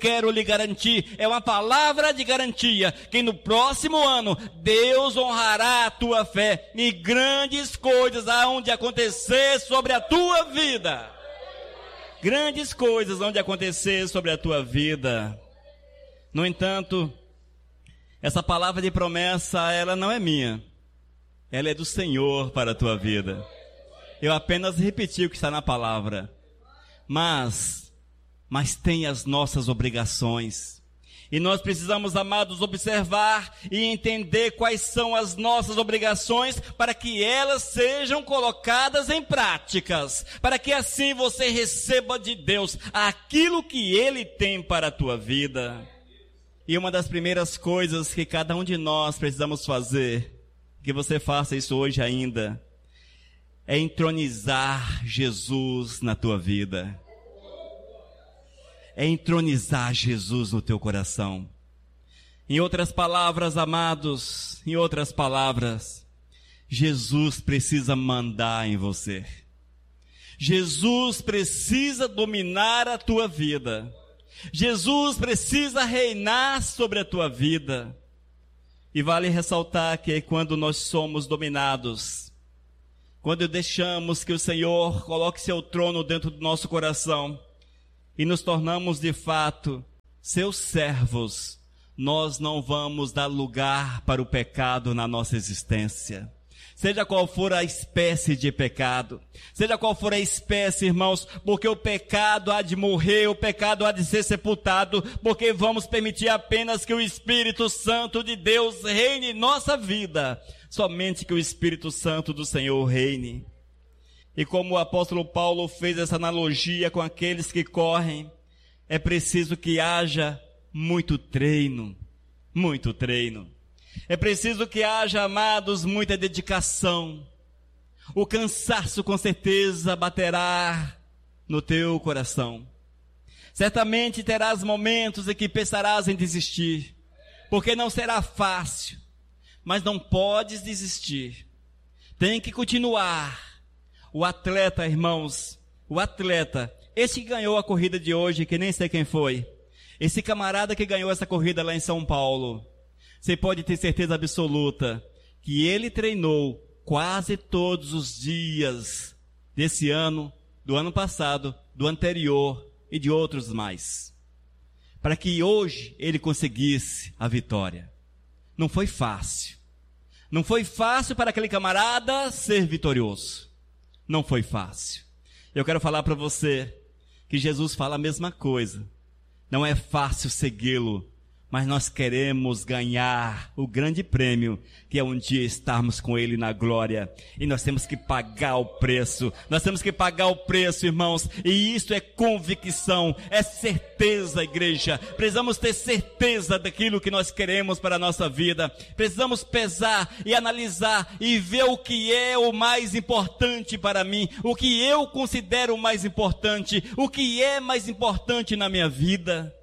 quero lhe garantir, é uma palavra de garantia, que no próximo ano Deus honrará a tua fé e grandes coisas hão de acontecer sobre a tua vida. Grandes coisas hão de acontecer sobre a tua vida. No entanto, essa palavra de promessa, ela não é minha. Ela é do Senhor para a tua vida. Eu apenas repeti o que está na palavra. Mas tem as nossas obrigações. E nós precisamos, amados, observar e entender quais são as nossas obrigações para que elas sejam colocadas em práticas. Para que assim você receba de Deus aquilo que Ele tem para a tua vida. E uma das primeiras coisas que cada um de nós precisamos fazer, que você faça isso hoje ainda, é entronizar Jesus na tua vida. É entronizar Jesus no teu coração. Em outras palavras, amados, em outras palavras, Jesus precisa mandar em você. Jesus precisa dominar a tua vida. Jesus precisa reinar sobre a tua vida. E vale ressaltar que quando nós somos dominados, quando deixamos que o Senhor coloque seu trono dentro do nosso coração, e nos tornamos de fato seus servos, nós não vamos dar lugar para o pecado na nossa existência. Seja qual for a espécie de pecado, seja qual for a espécie, irmãos, porque o pecado há de morrer, o pecado há de ser sepultado, porque vamos permitir apenas que o Espírito Santo de Deus reine em nossa vida, somente que o Espírito Santo do Senhor reine. E como o apóstolo Paulo fez essa analogia com aqueles que correm, é preciso que haja muito treino, muito treino. É preciso que haja, amados, muita dedicação. O cansaço com certeza baterá no teu coração. Certamente terás momentos em que pensarás em desistir, porque não será fácil, mas não podes desistir. Tem que continuar. O atleta, irmãos, esse que ganhou a corrida de hoje, que nem sei quem foi, esse camarada que ganhou essa corrida lá em São Paulo, você pode ter certeza absoluta que ele treinou quase todos os dias desse ano, do ano passado, do anterior e de outros mais, para que hoje ele conseguisse a vitória. Não foi fácil. Não foi fácil para aquele camarada ser vitorioso. Não foi fácil. Eu quero falar para você que Jesus fala a mesma coisa. Não é fácil segui-lo, mas nós queremos ganhar o grande prêmio, que é um dia estarmos com Ele na glória. E nós temos que pagar o preço. Nós temos que pagar o preço, irmãos. E isso é convicção, é certeza, igreja. Precisamos ter certeza daquilo que nós queremos para a nossa vida. Precisamos pesar e analisar e ver o que é o mais importante para mim. O que eu considero o mais importante. O que é mais importante na minha vida.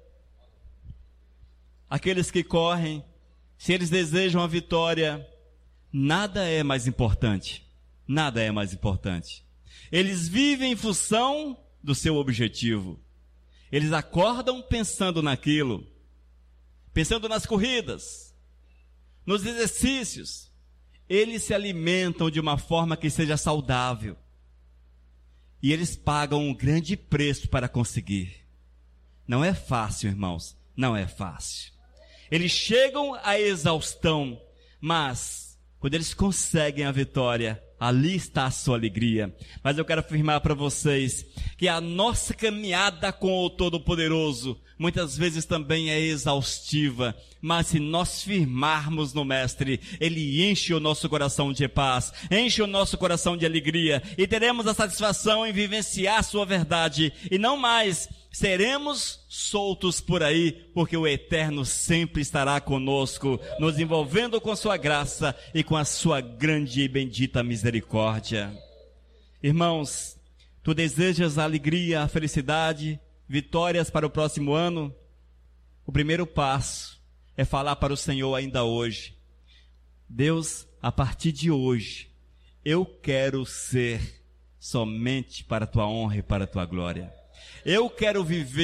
Aqueles que correm, se eles desejam a vitória, nada é mais importante. Nada é mais importante. Eles vivem em função do seu objetivo. Eles acordam pensando naquilo, pensando nas corridas, nos exercícios. Eles se alimentam de uma forma que seja saudável. E eles pagam um grande preço para conseguir. Não é fácil, irmãos. Não é fácil. Eles chegam à exaustão, mas quando eles conseguem a vitória, ali está a sua alegria. Mas eu quero afirmar para vocês que a nossa caminhada com o Todo-Poderoso muitas vezes também é exaustiva, mas se nós firmarmos no Mestre, Ele enche o nosso coração de paz, enche o nosso coração de alegria, e teremos a satisfação em vivenciar a sua verdade, e não mais seremos soltos por aí, porque o Eterno sempre estará conosco, nos envolvendo com sua graça e com a sua grande e bendita misericórdia. Irmãos, tu desejas a alegria, a felicidade, vitórias para o próximo ano? O primeiro passo é falar para o Senhor ainda hoje: Deus, a partir de hoje, eu quero ser somente para a tua honra e para a tua glória. Eu quero viver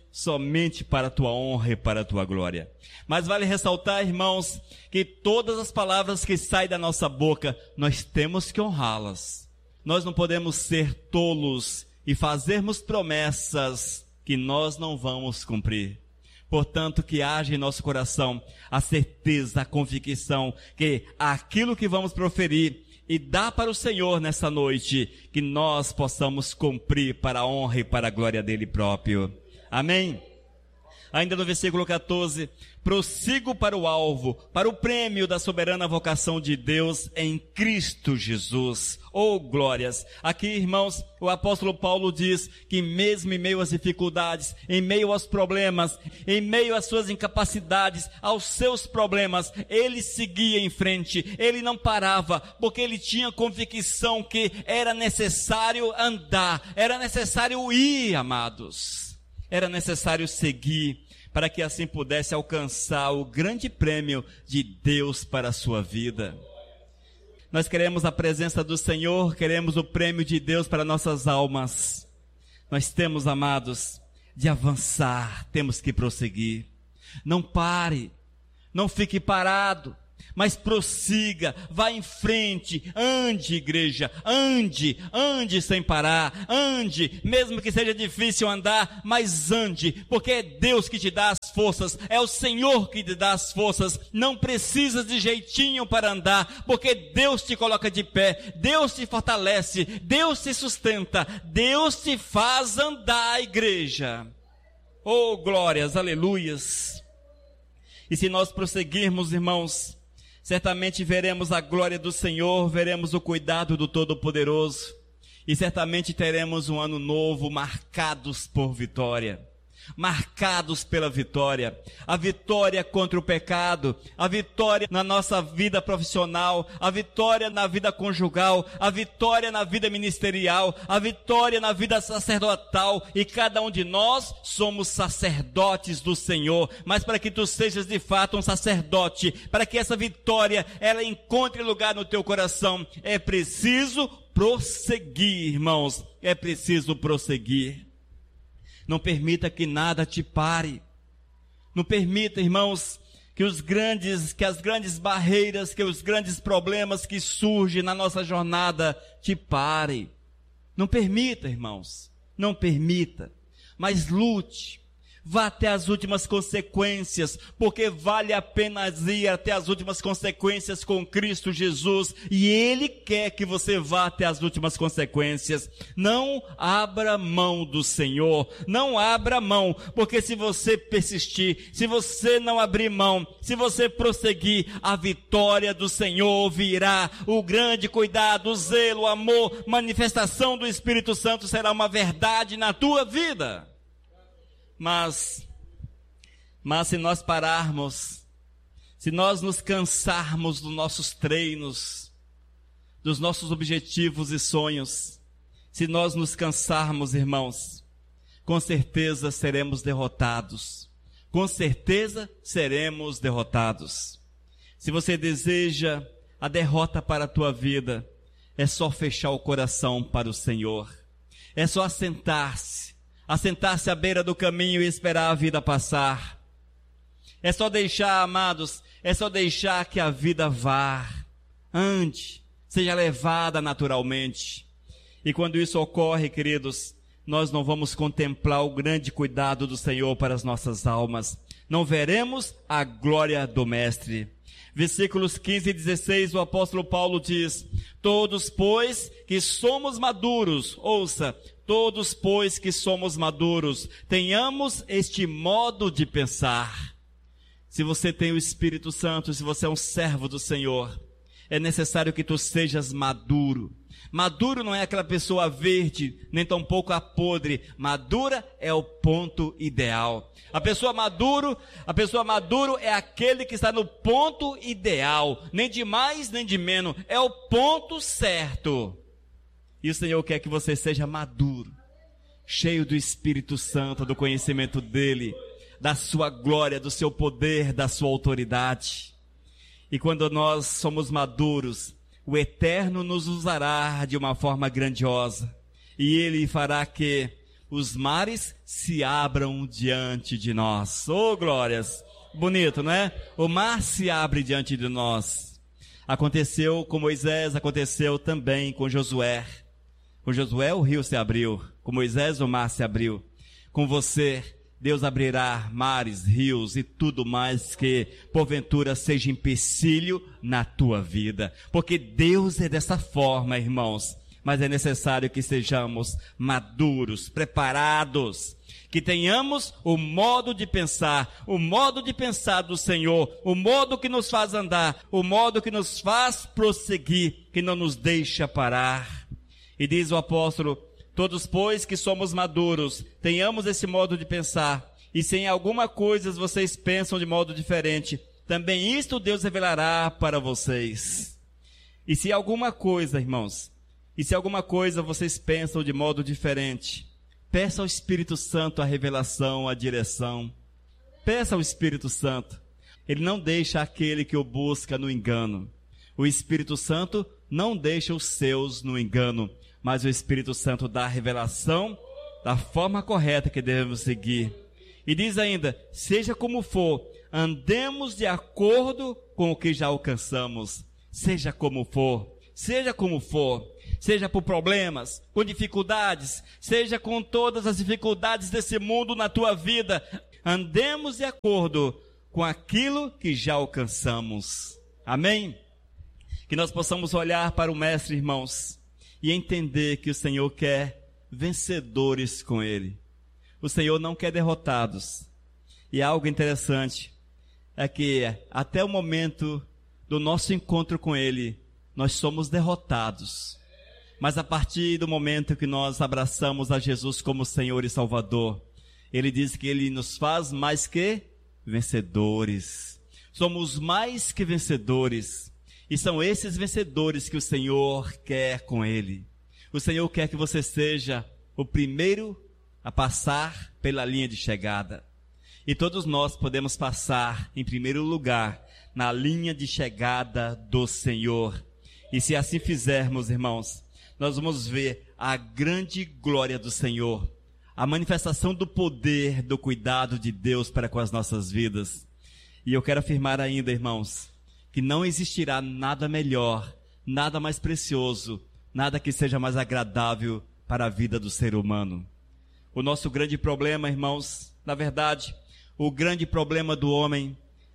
somente para a tua honra e para a tua glória. Mas vale ressaltar, irmãos, que todas as palavras que saem da nossa boca, nós temos que honrá-las. Nós não podemos ser tolos e fazermos promessas que nós não vamos cumprir. Portanto, que haja em nosso coração a certeza, a convicção que aquilo que vamos proferir e dar para o Senhor nessa noite, que nós possamos cumprir para a honra e para a glória dele próprio. Amém? Ainda no versículo 14, prossigo para o alvo, para o prêmio da soberana vocação de Deus em Cristo Jesus. Oh, glórias! Aqui, irmãos, o apóstolo Paulo diz que mesmo em meio às dificuldades, em meio aos problemas, em meio às suas incapacidades, aos seus problemas, ele seguia em frente, ele não parava, porque ele tinha convicção que era necessário andar, era necessário ir, amados. Era necessário seguir, para que assim pudesse alcançar o grande prêmio de Deus para a sua vida. Nós queremos a presença do Senhor, queremos o prêmio de Deus para nossas almas. Nós temos, amados, de avançar, temos que prosseguir. Não pare, não fique parado, mas prossiga, vá em frente, ande, igreja, ande sem parar, ande, mesmo que seja difícil andar, mas ande, porque é Deus que te dá as forças, é o Senhor que te dá as forças, não precisas de jeitinho para andar, porque Deus te coloca de pé, Deus te fortalece, Deus te sustenta, Deus te faz andar, igreja. Oh, glórias, aleluias. E se nós prosseguirmos, irmãos, certamente veremos a glória do Senhor, veremos o cuidado do Todo-Poderoso, e certamente teremos um ano novo marcados por vitória, marcados pela vitória, a vitória contra o pecado, a vitória na nossa vida profissional, a vitória na vida conjugal, a vitória na vida ministerial, a vitória na vida sacerdotal, e cada um de nós somos sacerdotes do Senhor, mas para que tu sejas de fato um sacerdote, para que essa vitória, ela encontre lugar no teu coração, é preciso prosseguir, irmãos, é preciso prosseguir. Não permita que nada te pare. Não permita, irmãos, que as grandes barreiras, que os grandes problemas que surgem na nossa jornada te parem. Não permita, irmãos. Não permita. Mas lute. Vá até as últimas consequências, porque vale a pena ir até as últimas consequências com Cristo Jesus, e Ele quer que você vá até as últimas consequências. Não abra mão do Senhor, não abra mão, porque se você persistir, se você não abrir mão, se você prosseguir, a vitória do Senhor virá, o grande cuidado, o zelo, o amor, manifestação do Espírito Santo será uma verdade na tua vida. Mas se nós pararmos, se nós nos cansarmos dos nossos treinos, dos nossos objetivos e sonhos, se nós nos cansarmos, irmãos, com certeza seremos derrotados. Com certeza seremos derrotados. Se você deseja a derrota para a tua vida, é só fechar o coração para o Senhor. É só assentar-se à beira do caminho e esperar a vida passar. É só deixar, amados, é só deixar que a vida vá, ande, seja levada naturalmente. E quando isso ocorre, queridos, nós não vamos contemplar o grande cuidado do Senhor para as nossas almas. Não veremos a glória do Mestre. Versículos 15 e 16, o apóstolo Paulo diz: todos, pois, que somos maduros, ouça, todos, pois, que somos maduros, tenhamos este modo de pensar. Se você tem o Espírito Santo, se você é um servo do Senhor, é necessário que tu sejas maduro. Maduro não é aquela pessoa verde, nem tampouco a podre. Madura é o ponto ideal. A pessoa maduro é aquele que está no ponto ideal, nem de mais nem de menos, é o ponto certo. E o Senhor quer que você seja maduro, cheio do Espírito Santo, do conhecimento dele, da sua glória, do seu poder, da sua autoridade. E quando nós somos maduros, o Eterno nos usará de uma forma grandiosa, e Ele fará que os mares se abram diante de nós. Oh, glórias! Bonito, não é? O mar se abre diante de nós. Aconteceu com Moisés, aconteceu também com Josué. Com Josué o rio se abriu, com Moisés o mar se abriu. Com você, Deus abrirá mares, rios e tudo mais que porventura seja empecilho na tua vida. Porque Deus é dessa forma, irmãos. Mas é necessário que sejamos maduros, preparados, que tenhamos o modo de pensar do Senhor, o modo que nos faz andar, o modo que nos faz prosseguir, que não nos deixa parar. E diz o apóstolo: todos, pois, que somos maduros, tenhamos esse modo de pensar, e se em alguma coisa vocês pensam de modo diferente, também isto Deus revelará para vocês. E se alguma coisa, irmãos, vocês pensam de modo diferente, peça ao Espírito Santo a revelação, a direção. Peça ao Espírito Santo. Ele não deixa aquele que o busca no engano. O Espírito Santo não deixa os seus no engano, mas o Espírito Santo dá a revelação da forma correta que devemos seguir. E diz ainda: seja como for, andemos de acordo com o que já alcançamos. Seja como for, seja como for. Seja por problemas, com dificuldades, seja com todas as dificuldades desse mundo na tua vida, andemos de acordo com aquilo que já alcançamos. Amém? Que nós possamos olhar para o Mestre, irmãos, e entender que o Senhor quer vencedores com Ele. O Senhor não quer derrotados. E algo interessante é que até o momento do nosso encontro com Ele, nós somos derrotados. Mas a partir do momento que nós abraçamos a Jesus como Senhor e Salvador, Ele diz que Ele nos faz mais que vencedores. Somos mais que vencedores. E são esses vencedores que o Senhor quer com Ele. O Senhor quer que você seja o primeiro a passar pela linha de chegada. E todos nós podemos passar em primeiro lugar na linha de chegada do Senhor. E se assim fizermos, irmãos, nós vamos ver a grande glória do Senhor, a manifestação do poder, do cuidado de Deus para com as nossas vidas. E eu quero afirmar ainda, irmãos, que não existirá nada melhor, nada mais precioso, nada que seja mais agradável para a vida do ser humano. O nosso grande problema, irmãos, na verdade, o grande problema do homem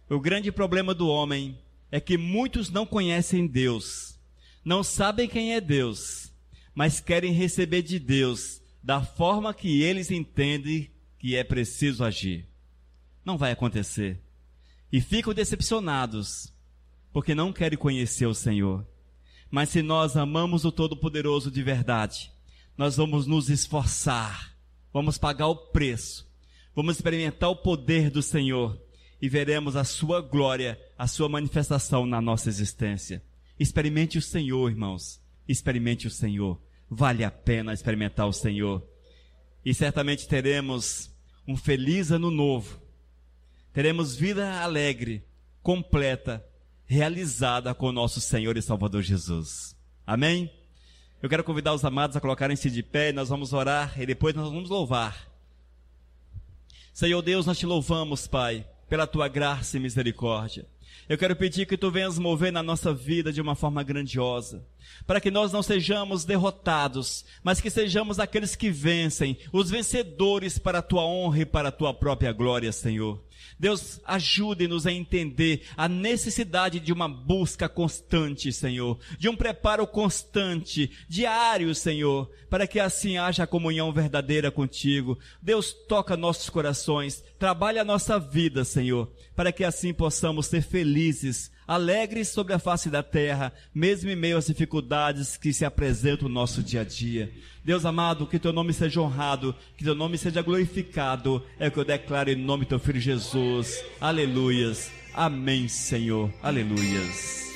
é que muitos não conhecem Deus, não sabem quem é Deus, mas querem receber de Deus da forma que eles entendem que é preciso agir. Não vai acontecer. E ficam decepcionados, porque não querem conhecer o Senhor. Mas se nós amamos o Todo-Poderoso de verdade, nós vamos nos esforçar, vamos pagar o preço, vamos experimentar o poder do Senhor e veremos a sua glória, a sua manifestação na nossa existência. Experimente o Senhor, irmãos. Experimente o Senhor. Vale a pena experimentar o Senhor. E certamente teremos um feliz ano novo. Teremos vida alegre, completa, realizada com o nosso Senhor e Salvador Jesus. Amém? Eu quero convidar os amados a colocarem-se de pé, nós vamos orar e depois nós vamos louvar. Senhor Deus, nós te louvamos, Pai, pela tua graça e misericórdia. Eu quero pedir que tu venhas mover na nossa vida de uma forma grandiosa, para que nós não sejamos derrotados, mas que sejamos aqueles que vencem, os vencedores para a tua honra e para a tua própria glória, Senhor. Deus, ajude-nos a entender a necessidade de uma busca constante, Senhor, de um preparo constante, diário, Senhor, para que assim haja comunhão verdadeira contigo. Deus, toca nossos corações, trabalha a nossa vida, Senhor, para que assim possamos ser felizes, alegres sobre a face da terra, mesmo em meio às dificuldades que se apresentam no nosso dia a dia. Deus amado, que teu nome seja honrado, que teu nome seja glorificado, é o que eu declaro em nome do teu Filho Jesus. Aleluias. Amém, Senhor. Aleluias.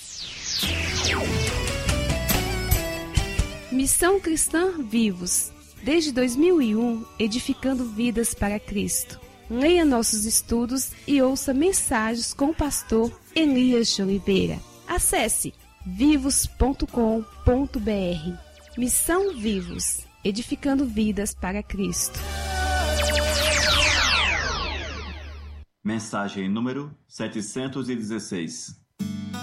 Missão Cristã Vivos. Desde 2001, edificando vidas para Cristo. Leia nossos estudos e ouça mensagens com o pastor Elias de Oliveira. Acesse vivos.com.br. Missão Vivos. edificando vidas para Cristo. Mensagem número 716.